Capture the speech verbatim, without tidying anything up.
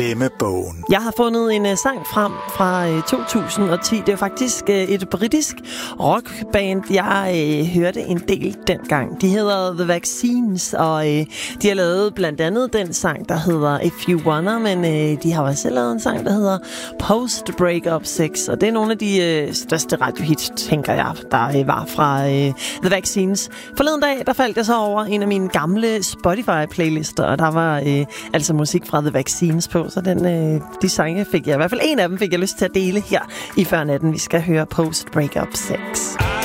Glemmebogen. Jeg har fundet en uh, sang frem fra uh, to tusind og ti. Det er faktisk uh, et britisk rockband, jeg uh, hørte en del dengang. De hedder The Vaccines, og uh, de har lavet blandt andet den sang, der hedder If You Wanna, men uh, de har også selv lavet en sang, der hedder Post Breakup Sex, og det er nogle af de uh, største radiohits, tænker jeg, der uh, var fra uh, The Vaccines. Forleden dag, der faldt jeg så over en af mine gamle Spotify-playlister, og der var uh, altså musik fra The Vaccines på, så den, øh, de sange fik jeg, i hvert fald en af dem fik jeg lyst til at dele her i Før Natten. Vi skal høre Post Breakup Sex.